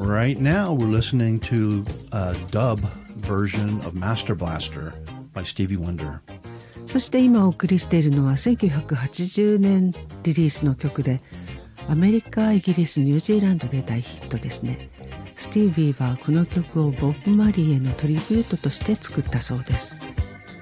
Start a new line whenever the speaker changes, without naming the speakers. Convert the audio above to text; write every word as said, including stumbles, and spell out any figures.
Right now we're listening to a dub version of Master Blaster by Stevie Wonder.
そして今お送りしているのはせんきゅうひゃくはちじゅうねんリリースの曲で、アメリカ、イギリス、ニュージーランドで大ヒットですね。スティービーはこの曲をボブ・マリーへのトリビュートとして作ったそうです。